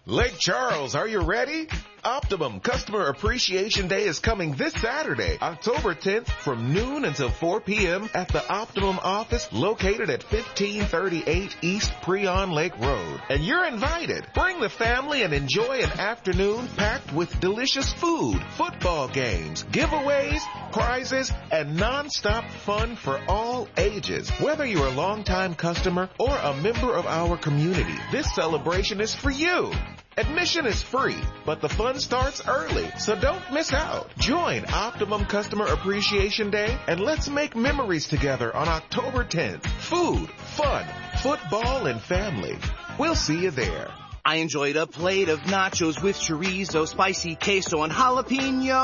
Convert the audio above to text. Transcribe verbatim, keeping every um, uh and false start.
Lake Charles, are you ready? Optimum Customer Appreciation Day is coming this Saturday, October tenth, from noon until four p.m. at the Optimum office located at fifteen thirty-eight East Preon Lake Road. And you're invited. Bring the family and enjoy an afternoon packed with delicious food, football games, giveaways, prizes, and non-stop fun for all ages. Whether you're a longtime customer or a member of our community, this celebration is for you. Admission is free, but the fun starts early, so don't miss out. Join Optimum Customer Appreciation Day and let's make memories together on October tenth. Food, fun, football, and family. We'll see you there. I enjoyed a plate of nachos with chorizo, spicy queso, and jalapeno.